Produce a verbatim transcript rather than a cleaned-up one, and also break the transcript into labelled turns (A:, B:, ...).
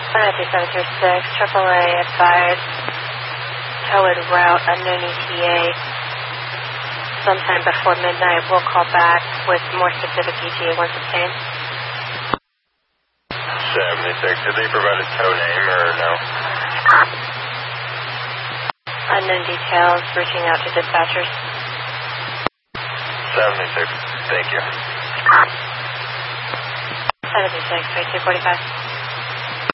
A: nine two seven two six, triple A advised, towed route, unknown E T A. Sometime before midnight, we'll call back with more specific E T A once obtained.
B: seventy-six, did they provide a tow name or no?
A: Unknown details, reaching out to dispatchers.
B: seventy-six, thank you.
A: seventy-six, twenty-two forty-five.